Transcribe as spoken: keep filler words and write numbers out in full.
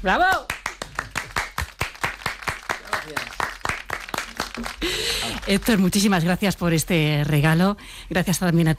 ¡Bravo! Héctor, muchísimas gracias por este regalo. Gracias también a